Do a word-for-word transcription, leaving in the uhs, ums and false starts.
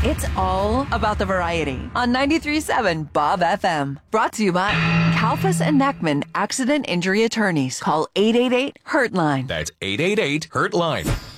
It's all about the variety on ninety-three point seven Bob F M. Brought to you by Kalfas and Neckman Accident Injury Attorneys. Call eight eight eight, hurt line. That's eight eight eight, hurt line.